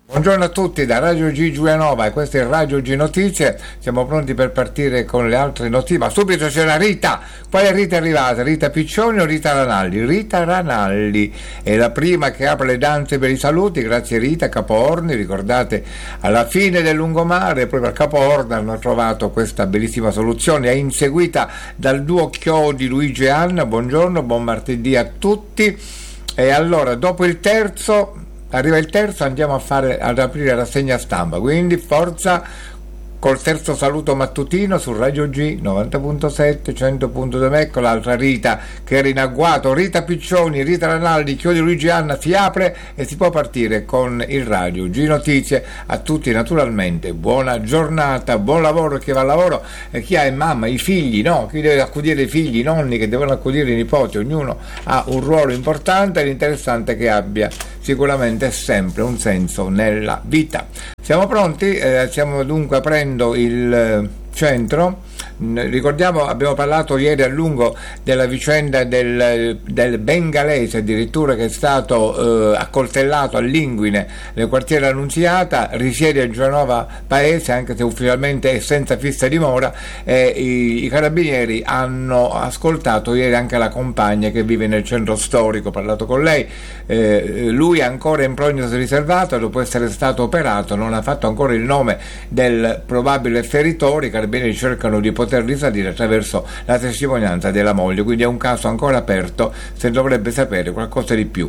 Buongiorno a tutti da Radio G Giulianova e questo è Radio G Notizie. Siamo pronti per partire con le altre notizie, ma subito c'è la Rita. Quale Rita è arrivata? Rita Piccioni o Rita Ranaldi? Rita Ranaldi è la prima che apre le danze per i saluti. Grazie Rita. Capo Orni, ricordate, alla fine del lungomare proprio a Capo Orni hanno trovato questa bellissima soluzione, è inseguita dal duo Chiodi Luigi e Anna. Buongiorno, buon martedì a tutti. E allora dopo il terzo arriva il terzo, andiamo ad aprire la rassegna stampa, quindi forza col terzo saluto mattutino su Radio G 90.7 100.2. Ecco l'altra Rita che era in agguato. Rita Piccioni, Rita Ranaldi, Chiodi Luigi Anna, si apre e si può partire con il Radio G Notizie. A tutti naturalmente buona giornata, buon lavoro chi va al lavoro e chi ha in mamma i figli, no? Chi deve accudire i figli, i nonni che devono accudire i nipoti, ognuno ha un ruolo importante e l'interessante che abbia sicuramente sempre un senso nella vita. Siamo pronti? Stiamo dunque aprendo il centro. Ricordiamo, abbiamo parlato ieri a lungo della vicenda del bengalese addirittura che è stato accoltellato a Linguine nel quartiere Annunziata, risiede a Giulianova Paese anche se ufficialmente è senza fissa dimora, e i carabinieri hanno ascoltato ieri anche la compagna che vive nel centro storico, ho parlato con lei, lui è ancora in prognosi riservata, dopo essere stato operato, non ha fatto ancora il nome del probabile feritore, i carabinieri cercano di poter risalire attraverso la testimonianza della moglie, quindi è un caso ancora aperto, se dovrebbe sapere qualcosa di più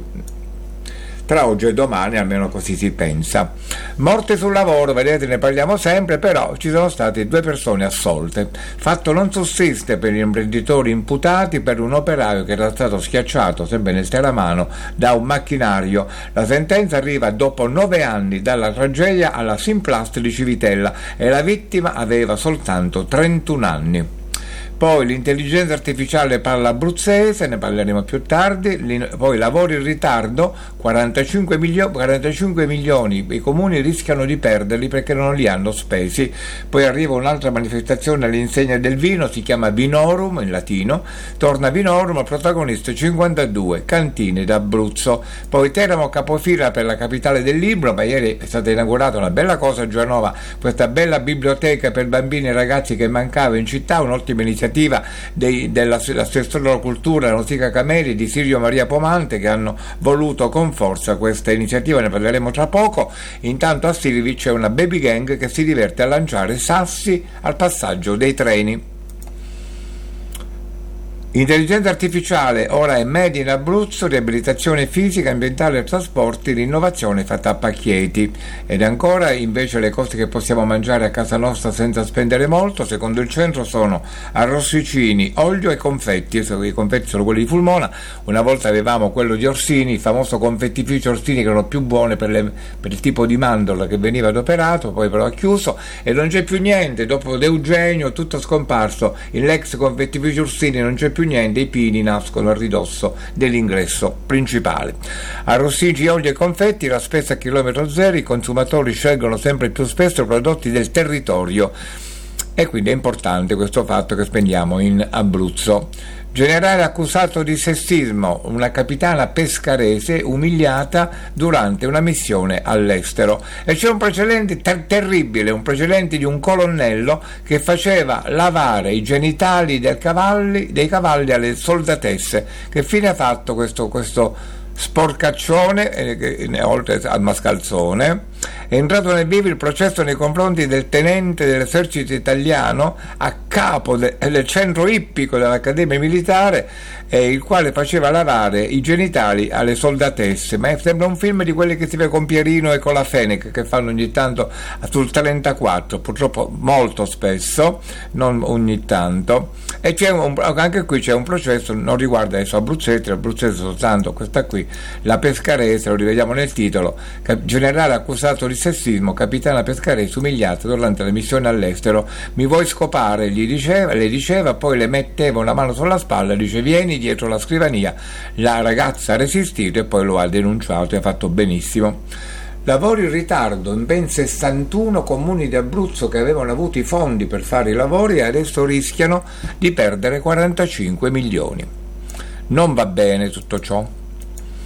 tra oggi e domani, almeno così si pensa. Morte sul lavoro, vedete, ne parliamo sempre, però ci sono state 2 persone assolte. Fatto non sussiste per gli imprenditori imputati per un operaio che era stato schiacciato, sempre nel Steramano, da un macchinario. La sentenza arriva dopo 9 anni dalla tragedia alla Simplast di Civitella e la vittima aveva soltanto 31 anni. Poi l'intelligenza artificiale parla abruzzese, ne parleremo più tardi. Poi lavori in ritardo, 45 milioni i comuni rischiano di perderli perché non li hanno spesi. Poi arriva un'altra manifestazione all'insegna del vino, si chiama Vinorum in latino, torna Vinorum, al protagonista 52 cantine d'Abruzzo. Poi Teramo capofila per la capitale del libro, ma ieri è stata inaugurata una bella cosa a Giulianova, questa bella biblioteca per bambini e ragazzi che mancava in città, un'ottima iniziativa dell'assessore della cultura Nausica Cameri di Sirio Maria Pomante, che hanno voluto con forza questa iniziativa, ne parleremo tra poco. Intanto a Silvi c'è una baby gang che si diverte a lanciare sassi al passaggio dei treni. Intelligenza artificiale ora è media in Abruzzo, riabilitazione fisica, ambientale e trasporti, l'innovazione fatta a pacchetti. Ed ancora invece le cose che possiamo mangiare a casa nostra senza spendere molto, secondo il centro sono arrosticini, olio e confetti. I confetti sono quelli di Fulmona, una volta avevamo quello di Orsini, il famoso confettificio Orsini, che erano più buone per il tipo di mandorla che veniva adoperato, poi però ha chiuso e non c'è più niente, dopo De Eugenio tutto scomparso, l'ex confettificio Orsini non c'è più niente, i pini nascono a ridosso dell'ingresso principale. Arrostiggi, olio e confetti, la spesa a chilometro zero, i consumatori scelgono sempre più spesso prodotti del territorio e quindi è importante questo fatto che spendiamo in Abruzzo. Generale accusato di sessismo, una capitana pescarese umiliata durante una missione all'estero. E c'è un precedente terribile, un precedente di un colonnello che faceva lavare i genitali dei cavalli alle soldatesse. Che fine ha fatto questo sporcaccione, oltre al mascalzone? È entrato nel vivo il processo nei confronti del tenente dell'esercito italiano a capo del centro ippico dell'Accademia Militare, il quale faceva lavare i genitali alle soldatesse. Ma sembra un film di quelli che si vede con Pierino e con la Fenech, che fanno ogni tanto sul 34, purtroppo molto spesso, non ogni tanto. E anche qui c'è un processo, non riguarda adesso abruzzese soltanto, questa qui, la pescarese, lo rivediamo nel titolo, generale accusato di sessismo, capitana pescarese umiliata durante la missione all'estero. Mi vuoi scopare? Le diceva, poi le metteva una mano sulla spalla e dice vieni dietro la scrivania. La ragazza ha resistito e poi lo ha denunciato e ha fatto benissimo. Lavori in ritardo in ben 61 comuni di Abruzzo che avevano avuto i fondi per fare i lavori e adesso rischiano di perdere 45 milioni. Non va bene tutto ciò.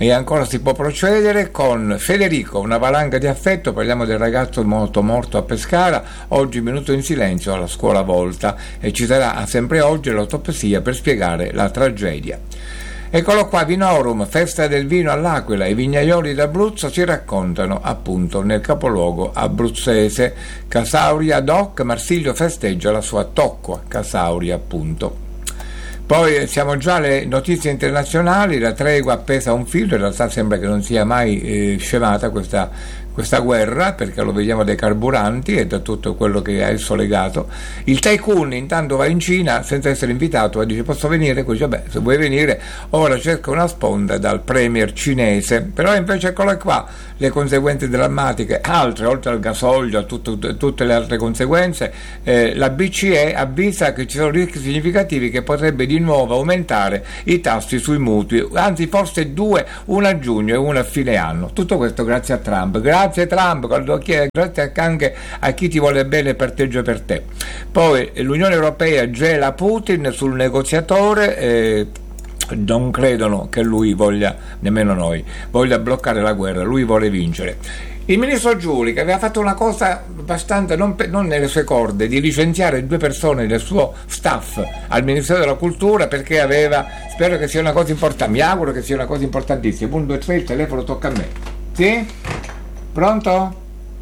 E ancora si può procedere con Federico, una valanga di affetto, parliamo del ragazzo morto a Pescara, oggi minuto in silenzio alla scuola Volta, e ci sarà sempre oggi l'autopsia per spiegare la tragedia. Eccolo qua, Vinorum, festa del vino all'Aquila, i vignaioli d'Abruzzo si raccontano appunto nel capoluogo abruzzese. Casauria Doc, Marsilio festeggia la sua Tocqua, Casauria appunto. Poi siamo già alle notizie internazionali, la tregua appesa a un filo, in realtà sembra che non sia mai scemata questa guerra, perché lo vediamo dai carburanti e da tutto quello che è a esso legato. Il tycoon intanto va in Cina senza essere invitato e dice: posso venire? Così, vabbè, se vuoi venire, ora cerca una sponda dal premier cinese. Però invece eccole qua le conseguenze drammatiche, altre, oltre al gasolio, a tutte le altre conseguenze. La BCE avvisa che ci sono rischi significativi, che potrebbe di nuovo aumentare i tassi sui mutui, anzi forse due, una a giugno e una a fine anno. Tutto questo grazie a Trump. Grazie Trump, grazie anche a chi ti vuole bene per te e per te. Poi l'Unione Europea gela Putin sul negoziatore, non credono che lui voglia, nemmeno noi, voglia bloccare la guerra, lui vuole vincere. Il ministro Giuli, che aveva fatto una cosa abbastanza non nelle sue corde, di licenziare 2 persone del suo staff al Ministero della Cultura perché aveva, spero che sia una cosa importante, mi auguro che sia una cosa importantissima. 1, 2, 3, il telefono tocca a me. Sì? Pronto?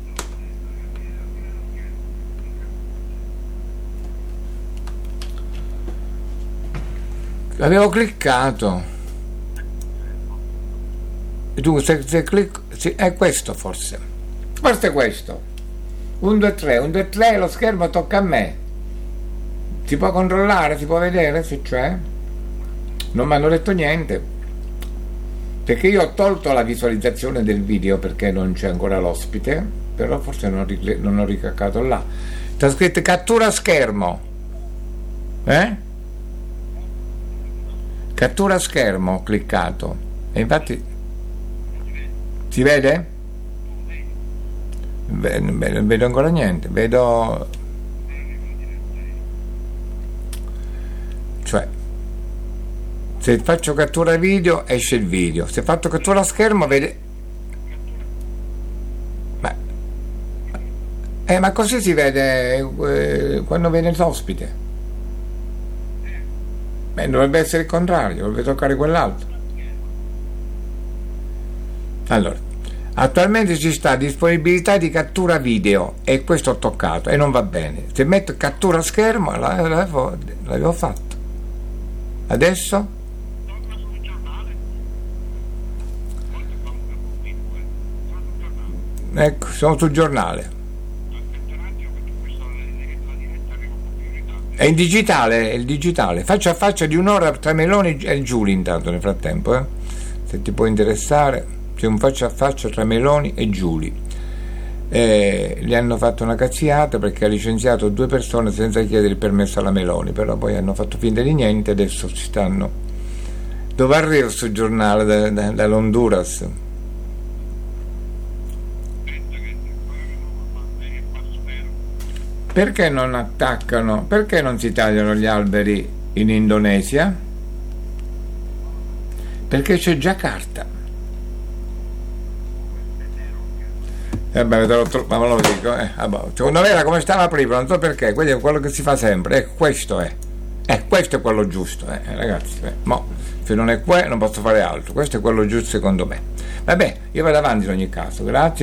Avevo cliccato. E tu se clicco, sì, è questo forse. Forse è questo. 1, 2, 3, 1, 2, 3, lo schermo tocca a me. Si può controllare, si può vedere se c'è? Non mi hanno detto niente. Perché io ho tolto la visualizzazione del video perché non c'è ancora l'ospite, però forse non ho ricaccato là. C'è scritto cattura schermo. Cattura schermo, ho cliccato. E infatti si vede? Non vedo ancora niente, vedo, cioè, se faccio cattura video esce il video, se faccio cattura schermo vede. Ma così si vede quando viene l'ospite. Dovrebbe essere il contrario, dovrebbe toccare quell'altro. Allora, attualmente ci sta disponibilità di cattura video e questo ho toccato e non va bene. Se metto cattura schermo l'avevo fatto. Adesso? Ecco, sono sul giornale. È il digitale, faccia a faccia di un'ora tra Meloni e Giuli intanto nel frattempo, se ti può interessare, c'è un faccia a faccia tra Meloni e Giuli. Gli hanno fatto una cazziata perché ha licenziato 2 persone senza chiedere il permesso alla Meloni, però poi hanno fatto finta di niente, adesso ci stanno. Dove arriva questo giornale dall'Honduras? Perché non attaccano? Perché non si tagliano gli alberi in Indonesia? Perché c'è Giacarta. Ma me lo dico. Secondo me era come stava prima, non so perché, quello è quello che si fa sempre. Questo è quello giusto, ragazzi. Se non è qua non posso fare altro. Questo è quello giusto secondo me. Vabbè, io vado avanti in ogni caso. Grazie,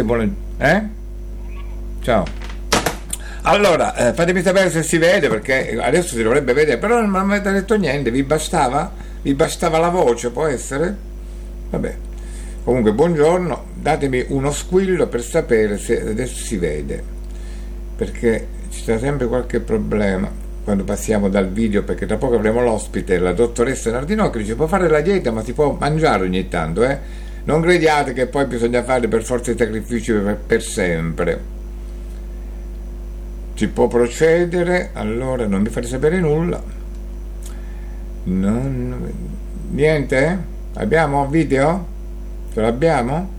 ciao. Allora, fatemi sapere se si vede, perché adesso si dovrebbe vedere, però non mi avete detto niente, vi bastava la voce, può essere? Vabbè, comunque buongiorno, datemi uno squillo per sapere se adesso si vede, perché ci sta sempre qualche problema quando passiamo dal video, perché tra poco avremo l'ospite, la dottoressa Nardino, che dice può fare la dieta ma si può mangiare ogni tanto, non crediate che poi bisogna fare per forza i sacrifici per sempre. Si può procedere, allora non mi fate sapere nulla. Niente? Abbiamo video? Ce l'abbiamo?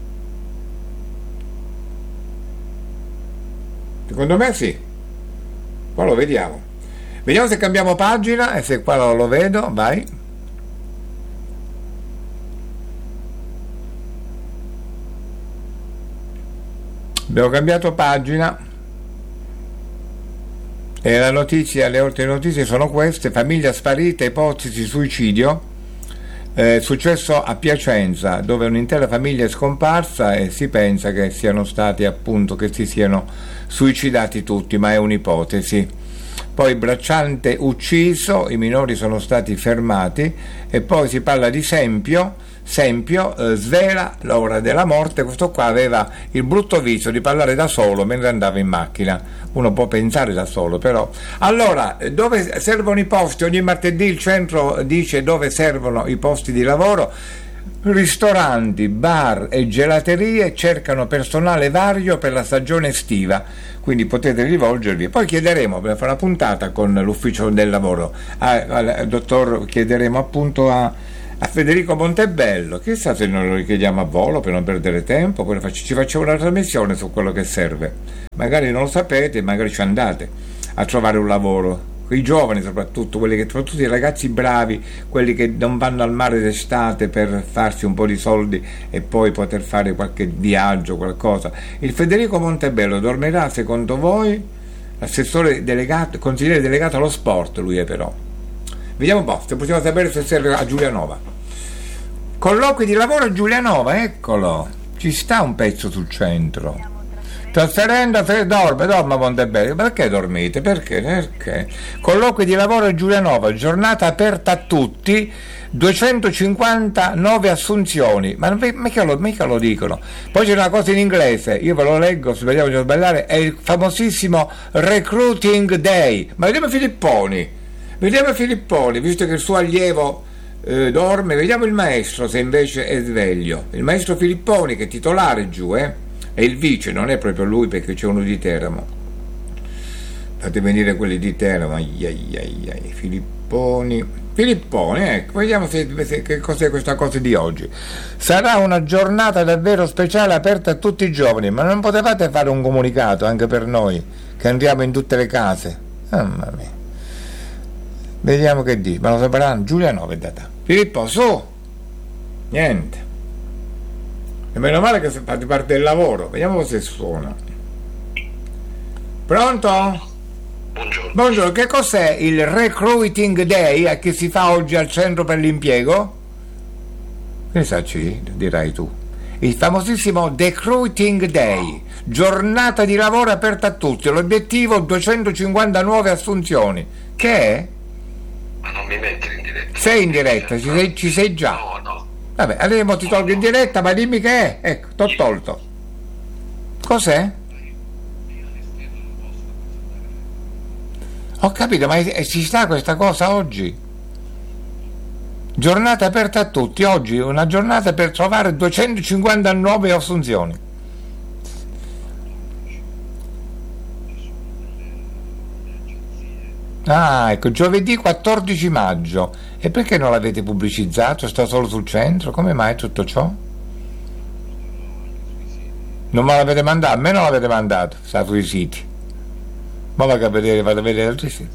Secondo me sì. Poi lo vediamo. Vediamo se cambiamo pagina e se qua lo vedo, vai. Abbiamo cambiato pagina e la notizia, le ultime notizie sono queste: famiglia sparita, ipotesi suicidio. Successo a Piacenza, dove un'intera famiglia è scomparsa e si pensa che siano stati, appunto, che si siano suicidati tutti, ma è un'ipotesi. Poi bracciante ucciso, i minori sono stati fermati, e poi si parla di Sempio, svela l'ora della morte. Questo qua aveva il brutto viso di parlare da solo mentre andava in macchina. Uno può pensare da solo, però. Allora, dove servono i posti? Ogni martedì il centro dice dove servono i posti di lavoro. Ristoranti, bar e gelaterie cercano personale vario per la stagione estiva, quindi potete rivolgervi. Poi chiederemo, per fare una puntata con l'ufficio del lavoro, al dottor, chiederemo appunto a Federico Montebello, chissà se noi lo richiediamo a volo per non perdere tempo, poi ci facciamo una trasmissione su quello che serve. Magari non lo sapete, magari ci andate a trovare un lavoro. I giovani soprattutto, soprattutto i ragazzi bravi, quelli che non vanno al mare d'estate per farsi un po' di soldi e poi poter fare qualche viaggio, qualcosa. Il Federico Montebello dormirà, secondo voi? Assessore delegato, consigliere delegato allo sport, lui è però. Vediamo un po', se possiamo sapere se serve a Giulianova. Colloqui di lavoro a Giulianova, eccolo. Ci sta un pezzo sul centro. Trasferendo, dorme Montebello. Perché dormite? Perché? Colloqui di lavoro a Giulianova, giornata aperta a tutti, 250 nuove assunzioni. Ma mica lo dicono. Poi c'è una cosa in inglese, io ve lo leggo, se vediamo di non sbagliare, è il famosissimo Recruiting Day. Ma vediamo Filipponi, visto che il suo allievo dorme, vediamo il maestro se invece è sveglio. Il maestro Filipponi, che è titolare giù, e il vice, non è proprio lui perché c'è uno di Teramo. Fate venire quelli di Teramo. Filipponi, ecco, vediamo che cos'è questa cosa di oggi. Sarà una giornata davvero speciale, aperta a tutti i giovani, ma non potevate fare un comunicato anche per noi che andiamo in tutte le case? Mamma mia. Vediamo che dice, ma lo sapranno. Giulianova è data. Filippo, su! Niente. E meno male che fate parte del lavoro. Vediamo se suona. Pronto? Buongiorno, che cos'è il Recruiting Day che si fa oggi al centro per l'impiego? Che sacci, dirai tu. Il famosissimo Recruiting Day, giornata di lavoro aperta a tutti. L'obiettivo 250 nuove assunzioni. Che è? Ma non mi metti in diretta. Sei in diretta, ci sei già. No. Vabbè, adesso ti tolgo in diretta, ma dimmi che è. Ecco, t'ho tolto. Cos'è? Ho capito, ma ci sta questa cosa oggi? Giornata aperta a tutti, oggi una giornata per trovare 250 nuove assunzioni. Ah, ecco, giovedì 14 maggio. E perché non l'avete pubblicizzato? Sta solo sul centro? Come mai tutto ciò? Non me l'avete mandato? A me non l'avete mandato, sta sui siti. Ma vado a vedere altri siti.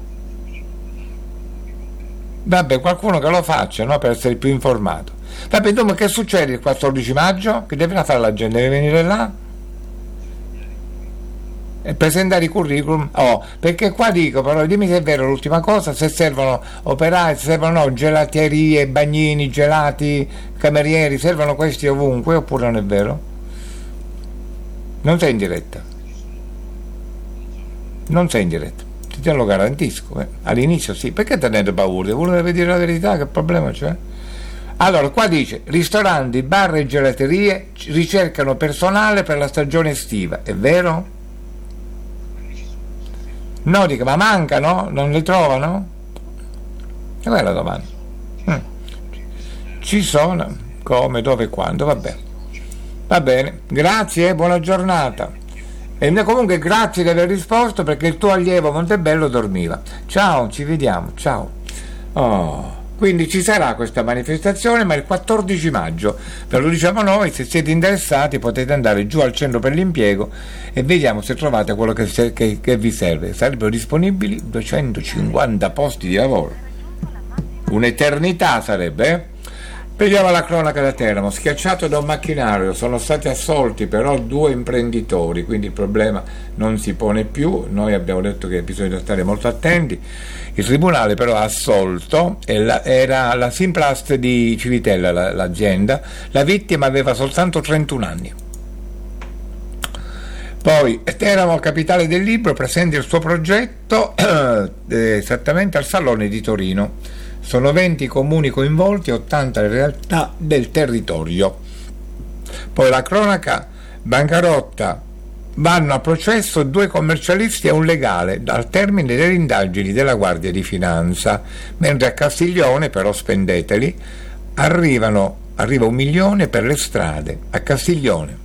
Vabbè, qualcuno che lo faccia, no? Per essere più informato. Vabbè, dunque, che succede il 14 maggio? Che deve fare la gente? Deve venire là? E presentare i curriculum. Perché qua dico, però dimmi se è vero l'ultima cosa, se servono operai, se servono gelaterie, bagnini, gelati, camerieri, servono questi ovunque, oppure non è vero? Non sei in diretta, te lo garantisco, all'inizio sì. Perché tenete paura? Uno deve dire la verità, che problema c'è? Allora, qua dice, ristoranti, bar e gelaterie ricercano personale per la stagione estiva, è vero? No, dico, ma mancano? Non li trovano? E quella è la domanda. Ci sono? Come, dove, quando? Vabbè. Va bene, grazie, buona giornata. E comunque grazie di aver risposto, perché il tuo allievo Montebello dormiva. Ciao, ci vediamo, ciao. Quindi ci sarà questa manifestazione, ma il 14 maggio, ve lo diciamo noi. Se siete interessati potete andare giù al centro per l'impiego e vediamo se trovate quello che vi serve. Sarebbero disponibili 250 posti di lavoro, un'eternità sarebbe, Vediamo la cronaca da Teramo. Schiacciato da un macchinario, sono stati assolti però 2 imprenditori, quindi il problema non si pone più. Noi abbiamo detto che bisogna stare molto attenti. Il tribunale però ha assolto, era la Simplast di Civitella l'azienda, la vittima aveva soltanto 31 anni. Poi Teramo, capitale del libro, presenta il suo progetto esattamente al Salone di Torino. Sono 20 comuni coinvolti, 80 le realtà del territorio. Poi la cronaca, bancarotta, vanno a processo 2 commercialisti e un legale dal termine delle indagini della Guardia di Finanza, mentre a Castiglione, però spendeteli, arriva 1 milione per le strade a Castiglione.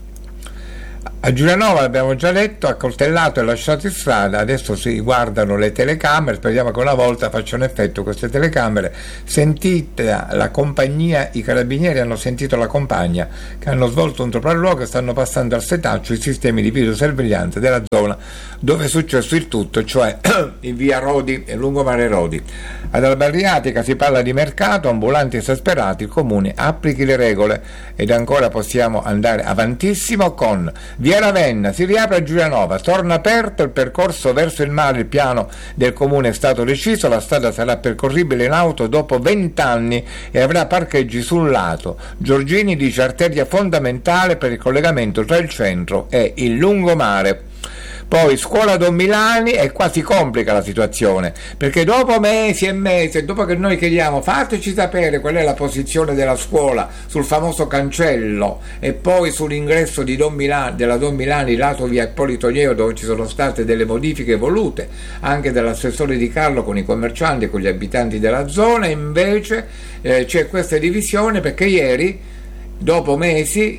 A Giulianova, l'abbiamo già detto, accoltellato e lasciato in strada. Adesso si guardano le telecamere, speriamo che una volta facciano effetto queste telecamere. Sentite la compagnia, i carabinieri hanno sentito la compagna che hanno svolto un sopralluogo e stanno passando al setaccio i sistemi di videosorveglianza della zona dove è successo il tutto, cioè in via Rodi e lungomare Rodi. Ad Alba Adriatica si parla di mercato, ambulanti esasperati, il comune applichi le regole. Ed ancora possiamo andare avantissimo con via Ravenna, si riapre a Giulianova, torna aperto il percorso verso il mare, il piano del comune è stato deciso, la strada sarà percorribile in auto dopo 20 anni e avrà parcheggi sul lato. Giorgini dice arteria fondamentale per il collegamento tra il centro e il lungomare. Poi scuola Don Milani, e qua si complica la situazione, perché dopo mesi e mesi, dopo che noi chiediamo fateci sapere qual è la posizione della scuola sul famoso cancello e poi sull'ingresso di della Don Milani lato via Ippolito Gneo, dove ci sono state delle modifiche volute anche dall'assessore Di Carlo con i commercianti e con gli abitanti della zona, invece c'è questa divisione perché ieri, dopo mesi,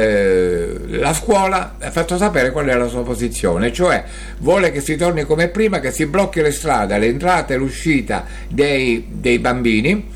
la scuola ha fatto sapere qual è la sua posizione, cioè vuole che si torni come prima, che si blocchi le strade, l'entrata e l'uscita dei bambini.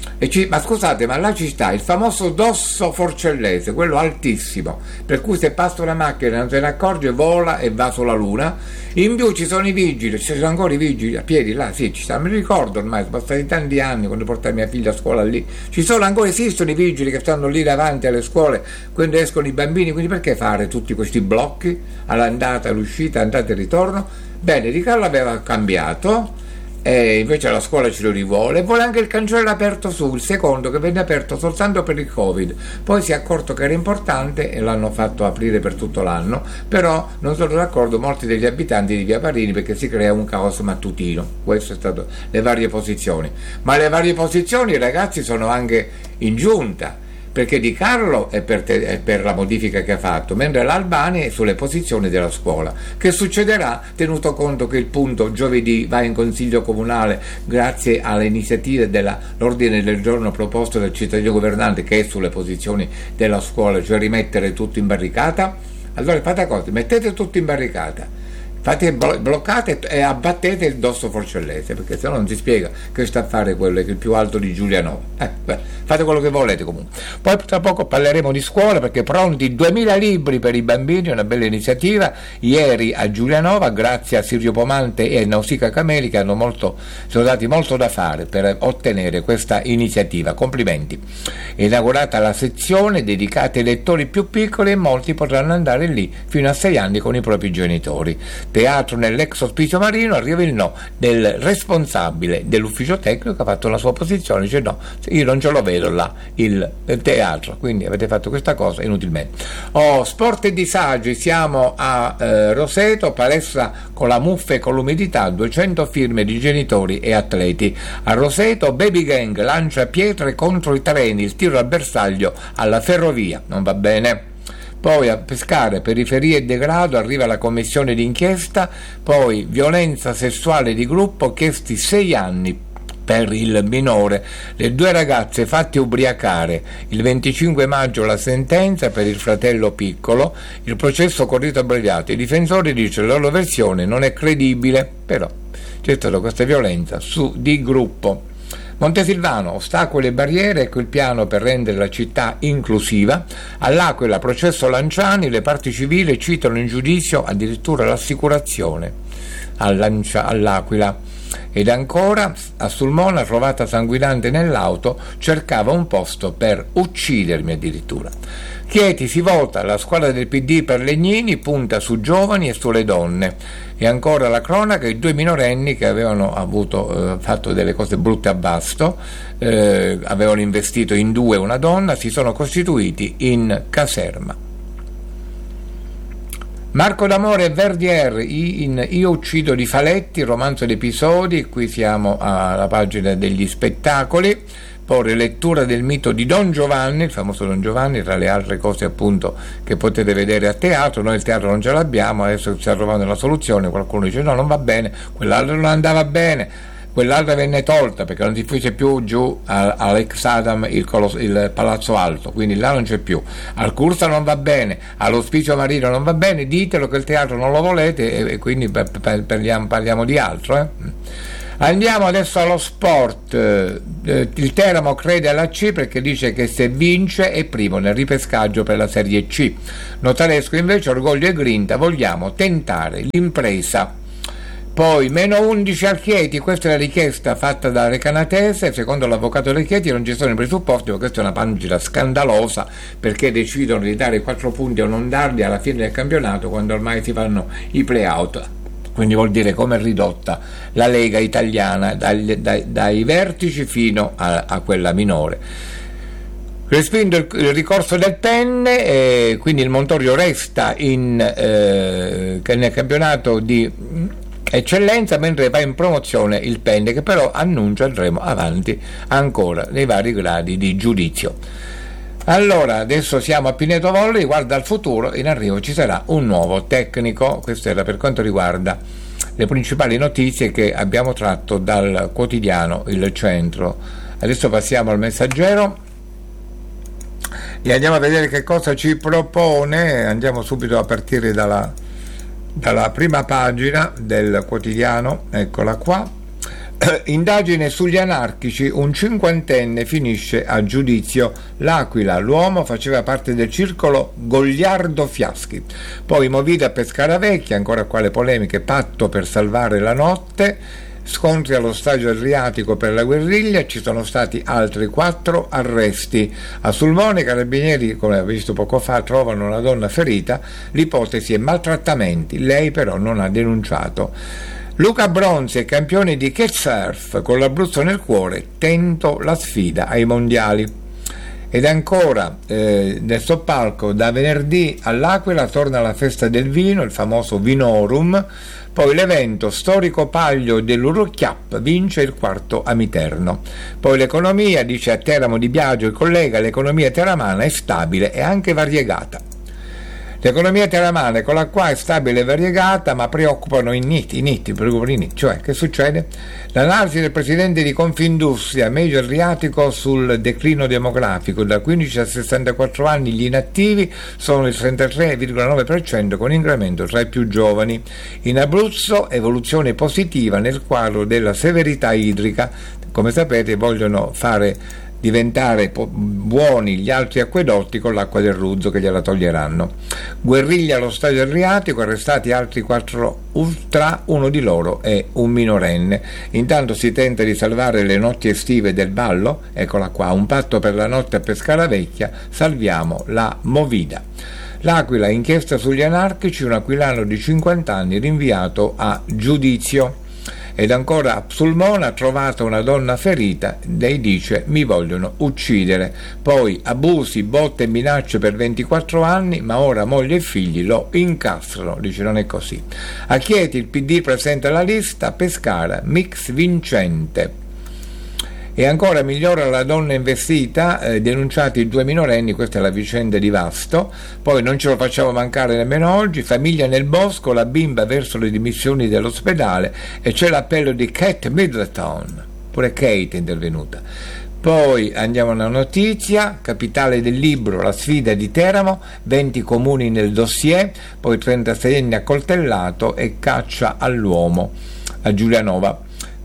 Ma scusate, ma là ci sta il famoso dosso forcellese, quello altissimo, per cui se passa una macchina non se ne accorge, vola e va sulla luna. In più ci sono i vigili, ci sono ancora i vigili a piedi là, sì, ci stanno, mi ricordo ormai, sono passati tanti anni quando portai mia figlia a scuola lì, ci sono ancora, esistono i vigili che stanno lì davanti alle scuole quando escono i bambini, quindi perché fare tutti questi blocchi all'andata, all'uscita, andata e ritorno? Bene, Di Carlo aveva cambiato, e invece la scuola ce lo rivuole, e vuole anche il cancello aperto il secondo, che venne aperto soltanto per il Covid, poi si è accorto che era importante e l'hanno fatto aprire per tutto l'anno, però non sono d'accordo molti degli abitanti di via Parini perché si crea un caos mattutino. Queste sono state le varie posizioni, ma le varie posizioni, ragazzi, sono anche in giunta, perché Di Carlo è per la modifica che ha fatto, mentre l'Albani è sulle posizioni della scuola. Che succederà tenuto conto che il punto giovedì va in consiglio comunale grazie alle iniziative dell'ordine del giorno proposto dal cittadino governante, che è sulle posizioni della scuola, cioè rimettere tutto in barricata? Allora fate cosa, mettete tutto in barricata, bloccate e abbattete il dosso forcellese, perché se no non si spiega che sta a fare quello che è il più alto di Giulianova. Fate quello che volete comunque. Poi tra poco parleremo di scuola, perché pronti 2000 libri per i bambini, una bella iniziativa. Ieri a Giulianova, grazie a Sirio Pomante e Nausicaa Cameli, che sono dati molto da fare per ottenere questa iniziativa. Complimenti. È inaugurata la sezione dedicata ai lettori più piccoli e molti potranno andare lì fino a 6 anni con i propri genitori. Teatro nell'ex ospizio marino, arriva il no del responsabile dell'ufficio tecnico che ha fatto la sua posizione, dice no, io non ce lo vedo là il teatro, quindi avete fatto questa cosa inutilmente. Sport e disagi, siamo a Roseto, palestra con la muffa e con l'umidità, 200 firme di genitori e atleti. A Roseto Baby Gang lancia pietre contro i treni, il tiro al bersaglio alla ferrovia, non va bene. Poi a Pescara, periferia e degrado, arriva la commissione d'inchiesta, poi violenza sessuale di gruppo, chiesti 6 anni per il minore, le 2 ragazze fatte ubriacare, il 25 maggio la sentenza per il fratello piccolo, il processo con rito abbreviato, i difensori dicono la loro versione non è credibile, però c'è stata questa violenza di gruppo. Montesilvano, ostacoli e barriere, ecco il piano per rendere la città inclusiva. All'Aquila, processo Lanciani, le parti civili citano in giudizio addirittura l'assicurazione all'Aquila. Ed ancora, a Sulmona, trovata sanguinante nell'auto, cercava un posto per uccidermi addirittura. Chieti, si vota, la squadra del PD per Legnini punta su giovani e sulle donne. E ancora la cronaca, i 2 minorenni che avevano fatto delle cose brutte a Vasto, avevano investito in 2 una donna, si sono costituiti in caserma. Marco d'Amore e Verdier in Io uccido di Faletti, romanzo di episodi, qui siamo alla pagina degli spettacoli. Poi lettura del mito di Don Giovanni, il famoso Don Giovanni, tra le altre cose appunto che potete vedere a teatro. Noi il teatro non ce l'abbiamo, adesso stiamo trovando la soluzione, qualcuno dice no, non va bene, quell'altro non andava bene, quell'altra venne tolta perché non si fece più giù all'ex Adam il Palazzo Alto, quindi là non c'è più. Al Cursa non va bene, all'Ospizio Marino non va bene, ditelo che il teatro non lo volete e quindi parliamo di altro. Andiamo adesso allo sport. Il Teramo crede alla C perché dice che se vince è primo nel ripescaggio per la Serie C. Notaresco invece, orgoglio e grinta, vogliamo tentare l'impresa. Poi -11 al Chieti, questa è la richiesta fatta da Recanatese. Secondo l'avvocato del Chieti non ci sono i presupposti, ma questa è una pagina scandalosa perché decidono di dare 4 punti o non darli alla fine del campionato quando ormai si fanno i play-out. Quindi vuol dire come è ridotta la Lega italiana dai vertici fino a quella minore. Respinto il ricorso del Penne, quindi il Montorio resta nel campionato di eccellenza, mentre va in promozione il Penne, che però annuncia andremo avanti ancora nei vari gradi di giudizio. Allora, adesso siamo a Pineto Volli, guarda al futuro, in arrivo ci sarà un nuovo tecnico. Questo era per quanto riguarda le principali notizie che abbiamo tratto dal quotidiano Il Centro. Adesso passiamo al Messaggero e andiamo a vedere che cosa ci propone. Andiamo subito a partire dalla prima pagina del quotidiano, eccola qua. Indagine sugli anarchici, un 50enne finisce a giudizio. L'Aquila, l'uomo faceva parte del circolo Gogliardo Fiaschi. Poi Movida a Pescaravecchia, ancora qua le polemiche, patto per salvare la notte, scontri allo stadio Adriatico per la guerriglia, ci sono stati altri 4 arresti. A Sulmone i carabinieri, come abbiamo visto poco fa, trovano una donna ferita, l'ipotesi è maltrattamenti, lei però non ha denunciato. Luca Bronzi è campione di kitesurf, con l'Abruzzo nel cuore, tento la sfida ai mondiali. Ed ancora nel soppalco, da venerdì all'Aquila torna la festa del vino, il famoso Vinorum. Poi l'evento storico Paglio dell'Uruchiap vince il 4° Amiterno. Poi l'economia, dice a Teramo Di Biagio il collega, l'economia teramana è stabile e anche variegata. L'economia teramana, eccola qua, è stabile e variegata, ma preoccupano i niti, cioè che succede? L'analisi del presidente di Confindustria, medio Adriatico, sul declino demografico, da 15 a 64 anni gli inattivi sono il 33,9%, con incremento tra i più giovani. In Abruzzo evoluzione positiva nel quadro della severità idrica, come sapete vogliono fare diventare buoni gli altri acquedotti con l'acqua del Ruzzo che gliela toglieranno. Guerriglia allo stadio Adriatico, arrestati altri 4 ultra, uno di loro è un minorenne. Intanto si tenta di salvare le notti estive del ballo, eccola qua, un patto per la notte a Pescaravecchia, salviamo la Movida. L'Aquila, inchiesta sugli anarchici, un aquilano di 50 anni rinviato a giudizio. Ed ancora a Sulmona, trovata una donna ferita, lei dice mi vogliono uccidere. Poi abusi, botte e minacce per 24 anni, ma ora moglie e figli lo incastrano, dice non è così. A Chieti il PD presenta la lista, Pescara mix vincente. E ancora migliora la donna investita, denunciati i 2 minorenni, questa è la vicenda di Vasto. Poi non ce lo facciamo mancare nemmeno oggi, famiglia nel bosco, la bimba verso le dimissioni dell'ospedale e c'è l'appello di Kate Middleton, pure Kate è intervenuta. Poi andiamo a una notizia, capitale del libro, la sfida di Teramo, 20 comuni nel dossier, poi 36enne accoltellato e caccia all'uomo a Giulianova.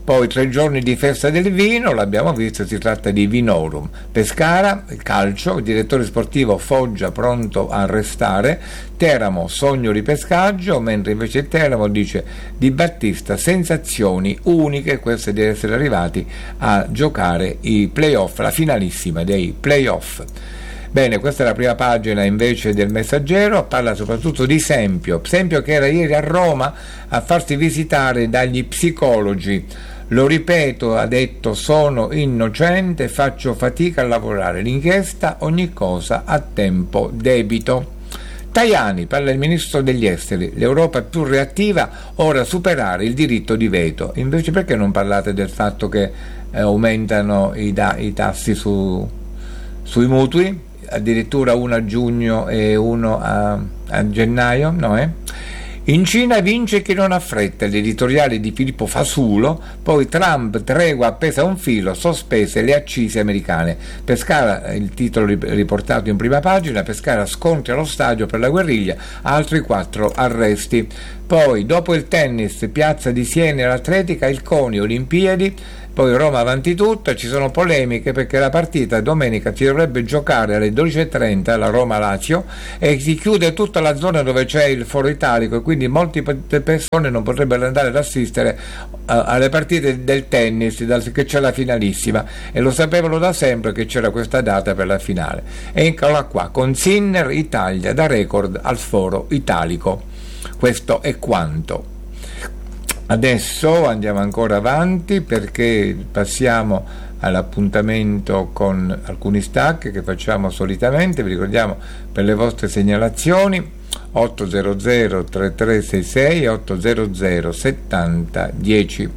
Poi 3 giorni di festa del vino, l'abbiamo visto, si tratta di Vinorum. Pescara, il calcio, il direttore sportivo Foggia pronto a restare, Teramo sogno di pescaggio, mentre invece il Teramo dice Di Battista sensazioni uniche, queste di essere arrivati a giocare i playoff, la finalissima dei playoff. Bene, questa è la prima pagina invece del Messaggero, parla soprattutto di Sempio che era ieri a Roma a farsi visitare dagli psicologi. Lo ripeto, ha detto, sono innocente, faccio fatica a lavorare, l'inchiesta ogni cosa a tempo debito. Tajani, parla il ministro degli esteri, l'Europa è più reattiva, ora superare il diritto di veto. Invece perché non parlate del fatto che aumentano i tassi sui mutui? Addirittura uno a giugno e uno a gennaio, no? In Cina vince chi non ha fretta, gli editoriali di Filippo Fasulo, poi Trump tregua appesa a un filo, sospese le accise americane. Pescara, il titolo riportato in prima pagina, Pescara scontri allo stadio per la guerriglia, altri 4 arresti. Poi dopo il tennis, Piazza di Siena e l'atletica, il CONI, Olimpiadi. Poi Roma avanti tutta, ci sono polemiche perché la partita domenica si dovrebbe giocare alle 12:30 alla Roma-Lazio e si chiude tutta la zona dove c'è il foro italico e quindi molte persone non potrebbero andare ad assistere alle partite del tennis che c'è la finalissima, e lo sapevano da sempre che c'era questa data per la finale. E eccola qua, con Sinner Italia da record al foro italico. Questo è quanto. Adesso andiamo ancora avanti perché passiamo all'appuntamento con alcuni stacchi che facciamo solitamente. Vi ricordiamo, per le vostre segnalazioni 800 3366 800 70 10.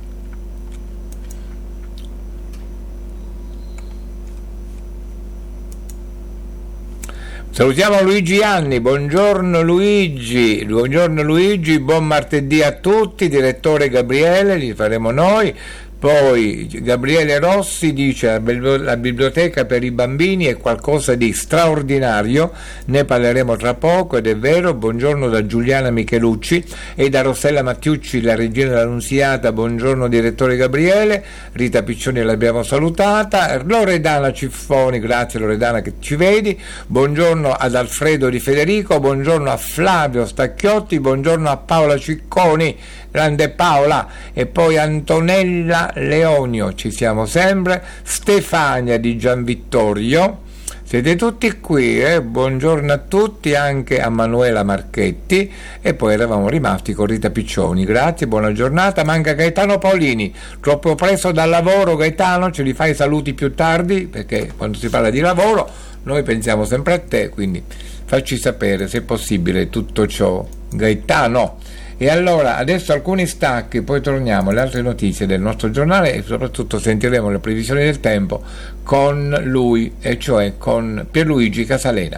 Salutiamo Luigi Anni, buongiorno Luigi, buon martedì a tutti, direttore Gabriele, li faremo noi. Poi Gabriele Rossi dice la biblioteca per i bambini è qualcosa di straordinario, ne parleremo tra poco ed è vero. Buongiorno da Giuliana Michelucci e da Rossella Mattiucci, la regina dell'Annunziata, buongiorno direttore Gabriele. Rita Piccioni l'abbiamo salutata, Loredana Ciffoni, grazie Loredana che ci vedi, buongiorno ad Alfredo Di Federico, buongiorno a Flavio Stacchiotti, buongiorno a Paola Cicconi, grande Paola, e poi Antonella Leonio, ci siamo sempre, Stefania di Gian Vittorio, siete tutti qui, buongiorno a tutti, anche a Manuela Marchetti, e poi eravamo rimasti con Rita Piccioni, grazie, buona giornata. Manca Gaetano Paolini, troppo preso dal lavoro Gaetano, ce li fai i saluti più tardi, perché quando si parla di lavoro noi pensiamo sempre a te, quindi facci sapere se è possibile tutto ciò, Gaetano. E allora adesso alcuni stacchi, poi torniamo alle altre notizie del nostro giornale e soprattutto sentiremo le previsioni del tempo con lui, e cioè con Pierluigi Casalena.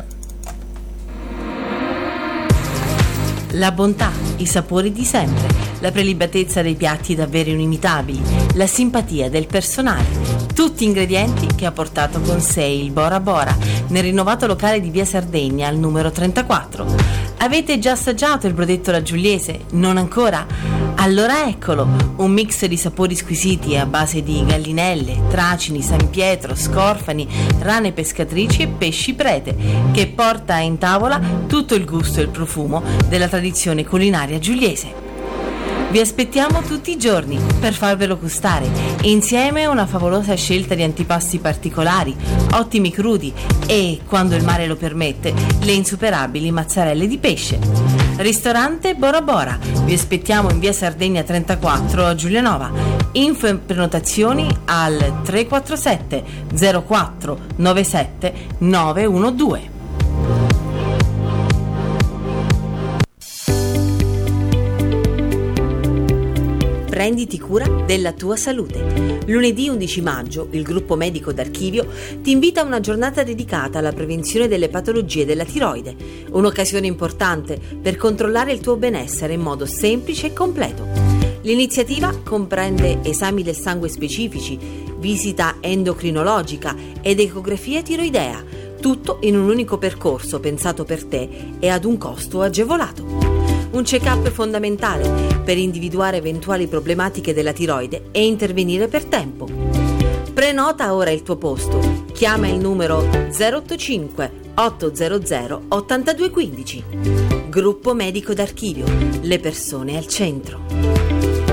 La bontà, i sapori di sempre, la prelibatezza dei piatti davvero inimitabili, la simpatia del personale, tutti ingredienti che ha portato con sé il Bora Bora nel rinnovato locale di Via Sardegna al numero 34. Avete già assaggiato il brodetto alla Giuliese? Non ancora? Allora eccolo, un mix di sapori squisiti a base di gallinelle, tracini, San Pietro, scorfani, rane pescatrici e pesci prete, che porta in tavola tutto il gusto e il profumo della tradizione culinaria giuliese. Vi aspettiamo tutti i giorni per farvelo gustare, insieme a una favolosa scelta di antipasti particolari, ottimi crudi e, quando il mare lo permette, le insuperabili mozzarelle di pesce. Ristorante Bora Bora, vi aspettiamo in via Sardegna 34 a Giulianova. Info e prenotazioni al 347 04 97 912. Prenditi cura della tua salute. Lunedì 11 maggio il gruppo medico d'Archivio ti invita a una giornata dedicata alla prevenzione delle patologie della tiroide, un'occasione importante per controllare il tuo benessere in modo semplice e completo. L'iniziativa comprende esami del sangue specifici, visita endocrinologica ed ecografia tiroidea, tutto in un unico percorso pensato per te e ad un costo agevolato. Un check-up fondamentale per individuare eventuali problematiche della tiroide e intervenire per tempo. Prenota ora il tuo posto. Chiama il numero 085 800 8215. Gruppo Medico d'Archivio. Le persone al centro.